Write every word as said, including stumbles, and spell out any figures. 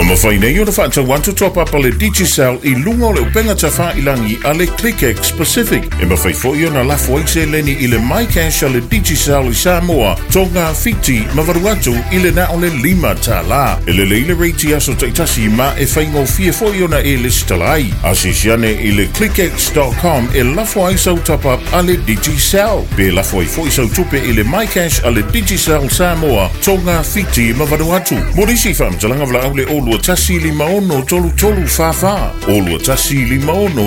mawhai nei o na whaatau wantu top up le Digicel I lunga o le upenga tafa ilangi a le ClickX Pacific. E mawhai fo i o na lafu aise leni I le MyCash a le Digicel I Samoa. Tonga fiti mawaruatu I le na o le lima ta la. E le leile reiti aso taitasi ma e whaingo fia fo i o na e le stalai. Asisiane I le clickx dot com e lafu aise au top up a le Digicel. Be lafu ai fo i sau tupe I le MyCash a le Digicel Samoa. Tonga fiti mawaruatu. Morisi whamtalanga vla au le olua tasi li maono tolu tolu fafa. Olua tasi li maono